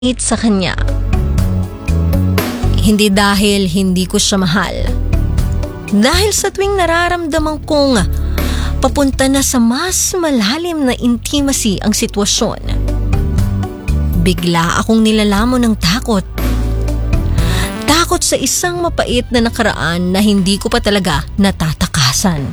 sa kanya. Hindi dahil hindi ko siya mahal. Dahil sa tuwing nararamdaman kong papunta na sa mas malalim na intimacy ang sitwasyon, bigla akong nilalamon ng takot. Takot sa isang mapait na nakaraan na hindi ko pa talaga natatakasan.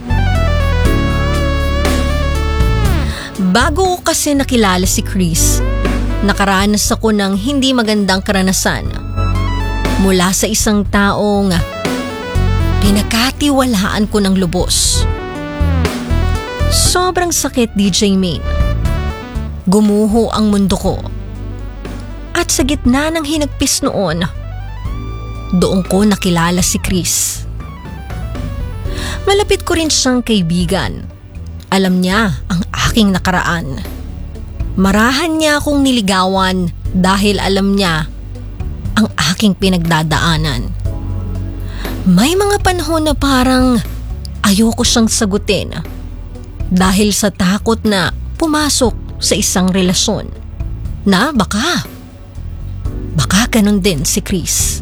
Bago ko kasi nakilala si Chris, nakaranas ako ng hindi magandang karanasan mula sa isang taong pinagkatiwalaan ko ng lubos. Sobrang sakit, DJ Maine. Gumuho ang mundo ko. At sa gitna ng hinagpis noon, doon ko nakilala si Chris. Malapit ko rin siyang kaibigan. Alam niya ang aking nakaraan. Marahan niya akong niligawan dahil alam niya ang aking pinagdadaanan. May mga panahon na parang ayoko siyang sagutin dahil sa takot na pumasok sa isang relasyon na baka ganun din si Chris.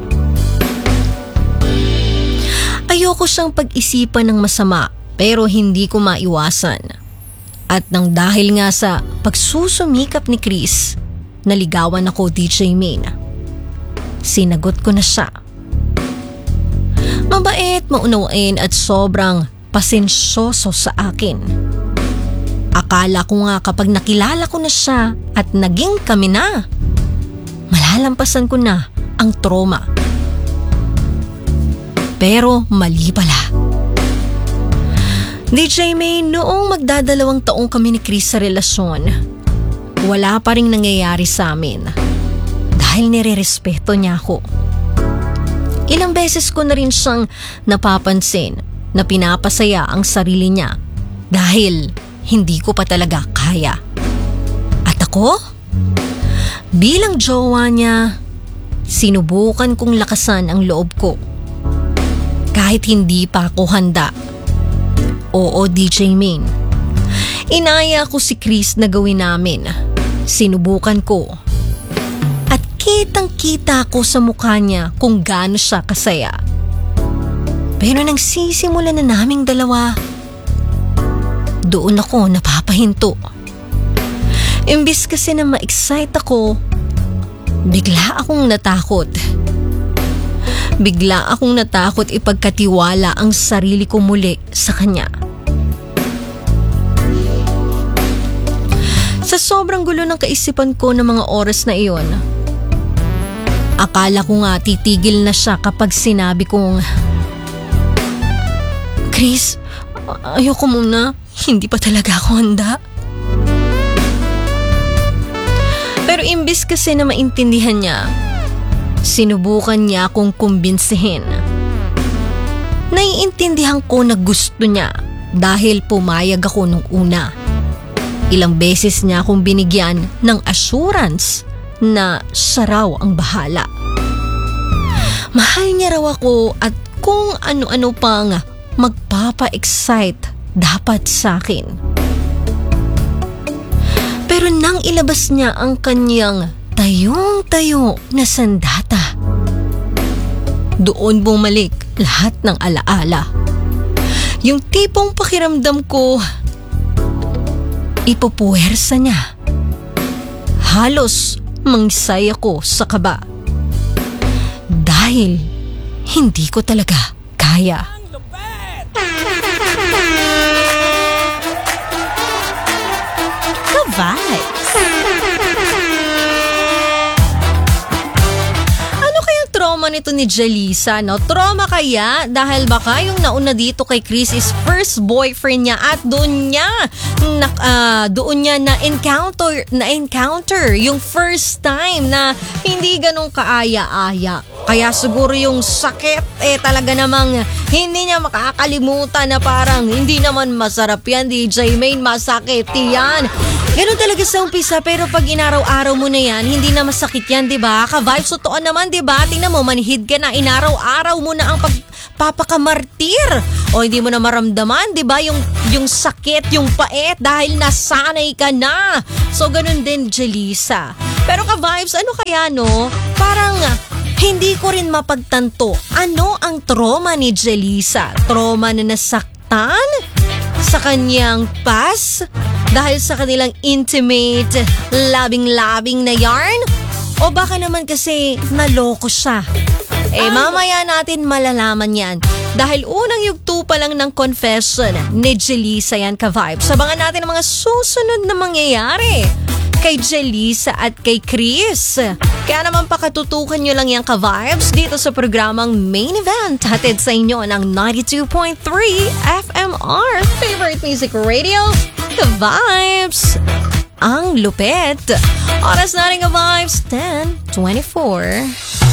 Ayoko siyang pag-isipan ng masama pero hindi ko maiwasan. At nang dahil nga sa pagsusumikap ni Chris, naligawan ako, DJ Maine. Sinagot ko na siya. Mabait, maunawain at sobrang pasensyoso sa akin. Akala ko nga kapag nakilala ko na siya at naging kami na, malalampasan ko na ang trauma. Pero mali pala. DJ Maine, noong magdadalawang taong kami ni Chris sa relasyon, wala pa ring nangyayari sa amin dahil nire-respeto niya ako. Ilang beses ko na rin siyang napapansin na pinapasaya ang sarili niya dahil hindi ko pa talaga kaya. At ako, bilang jowa niya, sinubukan kong lakasan ang loob ko kahit hindi pa ako handa. Oo, DJ Maine. Inaya ko si Chris na gawin namin. Sinubukan ko. At kitang-kita ko sa mukha niya kung gaano siya kasaya. Pero nang sisimulan na naming dalawa, doon ako napapahinto. Imbis kasi na ma-excite ako, bigla akong natakot. Bigla akong natakot ipagkatiwala ang sarili ko muli sa kanya. Sa sobrang gulo ng kaisipan ko ng mga oras na iyon, akala ko nga titigil na siya kapag sinabi kong, Chris, ayoko muna, hindi pa talaga ako handa. Pero imbis kasi na maintindihan niya, sinubukan niya akong kumbinsihin. Naiintindihan ko na gusto niya dahil pumayag ako nung una. Ilang beses niya akong binigyan ng assurance na siya raw ang bahala. Mahal niya raw ako at kung ano-ano pang magpapa-excite dapat sa akin. Pero nang ilabas niya ang kanyang tayong-tayo na sandata, doon bumalik lahat ng alaala. Yung tipong pakiramdam ko, ipupuwersa niya. Halos mangsay ako sa kaba. Dahil hindi ko talaga kaya. Ka-vibes! Trauma nito ni Jalisa, no? Trauma kaya dahil baka yung nauna dito kay Chris is first boyfriend niya at doon niya na-encounter yung first time na hindi ganun kaaya-aya. Kaya siguro yung sakit talaga namang hindi niya makakalimutan na parang hindi naman masarap yan, DJ Maine, masakit yan. Ganun talaga sa umpisa, pero pag inaraw-araw mo na yan, hindi na masakit yan, di ba? Ka-vibes, totoo naman, di ba? Tingnan mo, manhid ka na, inaraw-araw mo na ang pagpapakamartir. O hindi mo na maramdaman, di ba? Yung sakit, yung pait, dahil nasanay ka na. So, ganun din, Jelisa. Pero ka-vibes, ano kaya, no? Parang hindi ko rin mapagtanto. Ano ang trauma ni Jelisa? Trauma na nasaktan sa kanyang past? Dahil sa kanilang intimate, labing-labing na yarn? O baka naman kasi naloko siya? Mamaya natin malalaman yan. Dahil unang yugto pa lang ng confession ni Jelisa yan, ka-vibes. Sabangan natin ang mga susunod na mangyayari kay Jelisa at kay Chris. Kaya naman pakatutukan nyo lang yan, ka-vibes, dito sa programang Main Event. Hatid sa inyo ng 92.3 FMR Favorite Music Radio, ka-vibes. Ang lupet. Oras na rin, ka-vibes, 10:24.